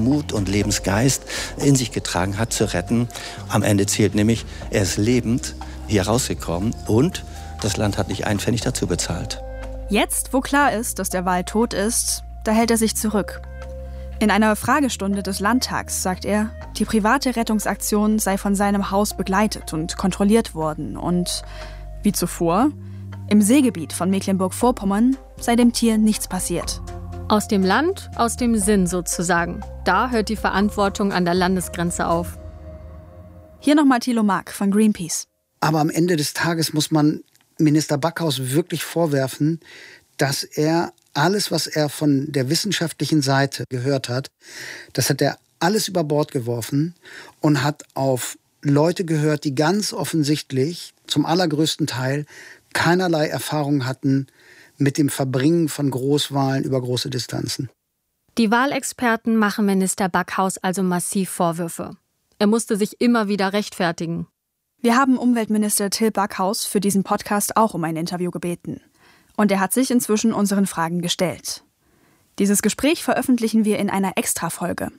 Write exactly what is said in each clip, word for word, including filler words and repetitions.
Mut und Lebensgeist in sich getragen hat, zu retten. Am Ende zählt nämlich, er ist lebend hier rausgekommen und das Land hat nicht einen Pfennig dazu bezahlt. Jetzt, wo klar ist, dass der Wal tot ist, da hält er sich zurück. In einer Fragestunde des Landtags sagt er, die private Rettungsaktion sei von seinem Haus begleitet und kontrolliert worden und, wie zuvor, im Seegebiet von Mecklenburg-Vorpommern sei dem Tier nichts passiert. Aus dem Land, aus dem Sinn sozusagen. Da hört die Verantwortung an der Landesgrenze auf. Hier nochmal Thilo Mark von Greenpeace. Aber am Ende des Tages muss man Minister Backhaus wirklich vorwerfen, dass er alles, was er von der wissenschaftlichen Seite gehört hat, das hat er alles über Bord geworfen und hat auf Leute gehört, die ganz offensichtlich zum allergrößten Teil keinerlei Erfahrung hatten mit dem Verbringen von Großwalen über große Distanzen. Die Walexperten machen Minister Backhaus also massiv Vorwürfe. Er musste sich immer wieder rechtfertigen. Wir haben Umweltminister Till Backhaus für diesen Podcast auch um ein Interview gebeten. Und er hat sich inzwischen unseren Fragen gestellt. Dieses Gespräch veröffentlichen wir in einer Extra-Folge.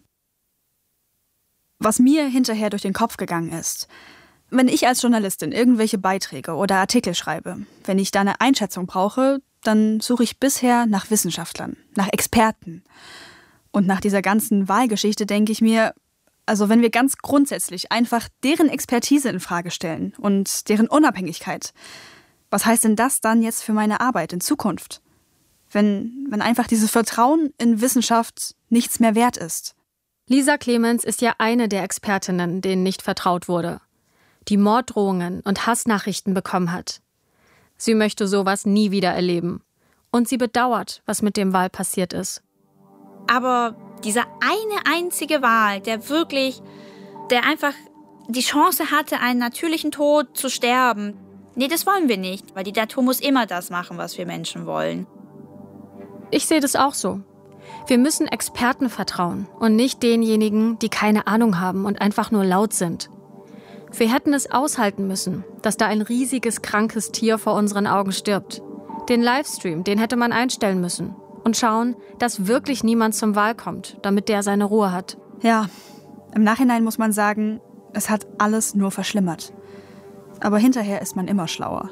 Was mir hinterher durch den Kopf gegangen ist: Wenn ich als Journalistin irgendwelche Beiträge oder Artikel schreibe, wenn ich da eine Einschätzung brauche, dann suche ich bisher nach Wissenschaftlern, nach Experten. Und nach dieser ganzen Wahlgeschichte denke ich mir, also wenn wir ganz grundsätzlich einfach deren Expertise in Frage stellen und deren Unabhängigkeit, was heißt denn das dann jetzt für meine Arbeit in Zukunft? Wenn, wenn einfach dieses Vertrauen in Wissenschaft nichts mehr wert ist. Lisa Clemens ist ja eine der Expertinnen, denen nicht vertraut wurde, die Morddrohungen und Hassnachrichten bekommen hat. Sie möchte sowas nie wieder erleben. Und sie bedauert, was mit dem Wal passiert ist. Aber dieser eine einzige Wal, der wirklich, der einfach die Chance hatte, einen natürlichen Tod zu sterben, nee, das wollen wir nicht, weil die Natur muss immer das machen, was wir Menschen wollen. Ich sehe das auch so. Wir müssen Experten vertrauen und nicht denjenigen, die keine Ahnung haben und einfach nur laut sind. Wir hätten es aushalten müssen, dass da ein riesiges, krankes Tier vor unseren Augen stirbt. Den Livestream, den hätte man einstellen müssen. Und schauen, dass wirklich niemand zum Wal kommt, damit der seine Ruhe hat. Ja, im Nachhinein muss man sagen, es hat alles nur verschlimmert. Aber hinterher ist man immer schlauer.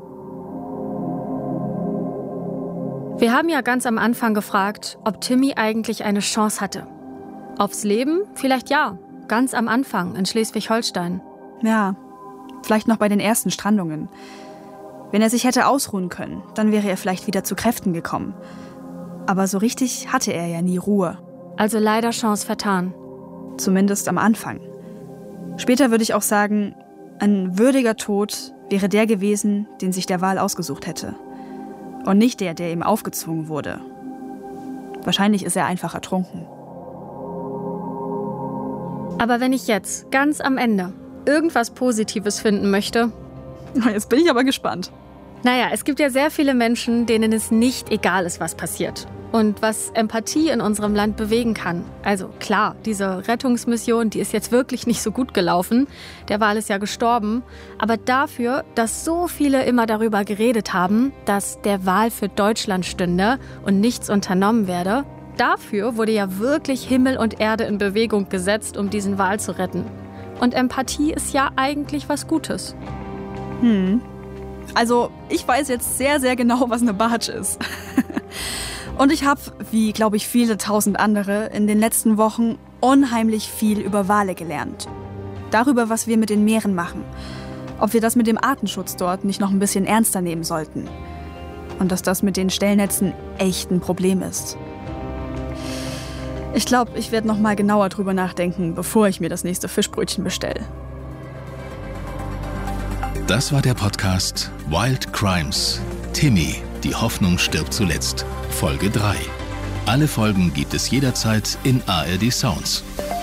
Wir haben ja ganz am Anfang gefragt, ob Timmy eigentlich eine Chance hatte. Aufs Leben? Vielleicht ja. Ganz am Anfang in Schleswig-Holstein. Ja, vielleicht noch bei den ersten Strandungen. Wenn er sich hätte ausruhen können, dann wäre er vielleicht wieder zu Kräften gekommen. Aber so richtig hatte er ja nie Ruhe. Also leider Chance vertan. Zumindest am Anfang. Später würde ich auch sagen, ein würdiger Tod wäre der gewesen, den sich der Wal ausgesucht hätte. Und nicht der, der ihm aufgezwungen wurde. Wahrscheinlich ist er einfach ertrunken. Aber wenn ich jetzt, ganz am Ende, irgendwas Positives finden möchte... Jetzt bin ich aber gespannt. Naja, es gibt ja sehr viele Menschen, denen es nicht egal ist, was passiert. Und was Empathie in unserem Land bewegen kann. Also klar, diese Rettungsmission, die ist jetzt wirklich nicht so gut gelaufen. Der Wal ist ja gestorben. Aber dafür, dass so viele immer darüber geredet haben, dass der Wal für Deutschland stünde und nichts unternommen werde, dafür wurde ja wirklich Himmel und Erde in Bewegung gesetzt, um diesen Wal zu retten. Und Empathie ist ja eigentlich was Gutes. Hm. Also, ich weiß jetzt sehr, sehr genau, was eine Barge ist. Und ich habe, wie, glaube ich, viele tausend andere, in den letzten Wochen unheimlich viel über Wale gelernt. Darüber, was wir mit den Meeren machen. Ob wir das mit dem Artenschutz dort nicht noch ein bisschen ernster nehmen sollten. Und dass das mit den Stellnetzen echt ein Problem ist. Ich glaube, ich werde noch mal genauer drüber nachdenken, bevor ich mir das nächste Fischbrötchen bestelle. Das war der Podcast Wild Crimes. Timmy, die Hoffnung stirbt zuletzt. Folge drei. Alle Folgen gibt es jederzeit in A R D Sounds.